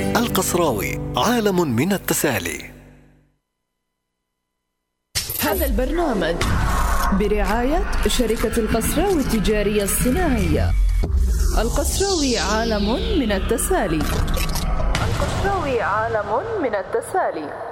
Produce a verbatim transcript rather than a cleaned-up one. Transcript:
القصراوي، عالم من التسالي. هذا البرنامج برعاية شركة القصراوي التجارية الصناعية. القصراوي، عالم من التسالي. القصراوي، عالم من التسالي.